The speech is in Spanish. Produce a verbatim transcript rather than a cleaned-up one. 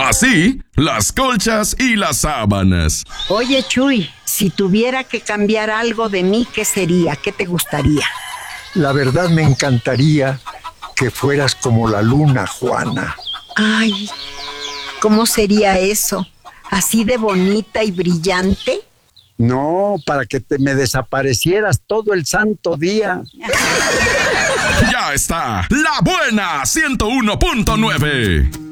Así, las colchas y las sábanas. Oye, Chuy, si tuviera que cambiar algo de mí, ¿qué sería? ¿Qué te gustaría? La verdad me encantaría que fueras como la luna, Juana. Ay, ¿cómo sería eso? ¿Así de bonita y brillante? No, para que te me desaparecieras todo el santo día. Ya está, La Buena ciento uno punto nueve.